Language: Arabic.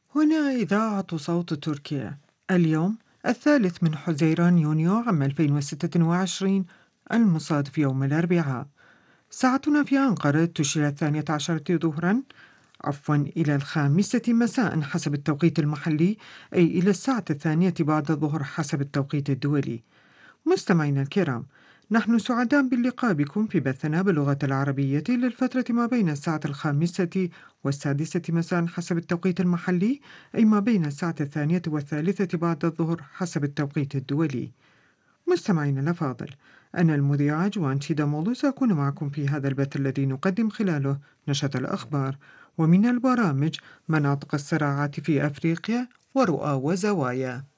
هنا إذاعة صوت تركيا. اليوم 3 من حزيران يونيو عام 2026، المصادف يوم الأربعاء. ساعتنا في أنقرة تشير 12 ظهرا، إلى 5 مساء حسب التوقيت المحلي، أي إلى الساعة 2 بعد الظهر حسب التوقيت الدولي. مستمعينا الكرام، نحن سعداء باللقاء بكم في بثنا باللغة العربية للفترة ما بين الساعة 5 و6 مساء حسب التوقيت المحلي، أي ما بين الساعة 2 و3 بعد الظهر حسب التوقيت الدولي. مستمعينا الأفاضل، أنا المذيعة جوان شيدا مولو سأكون معكم في هذا البث الذي نقدم خلاله نشرة الأخبار ومن البرامج مناطق الصراعات في أفريقيا ورؤى وزوايا.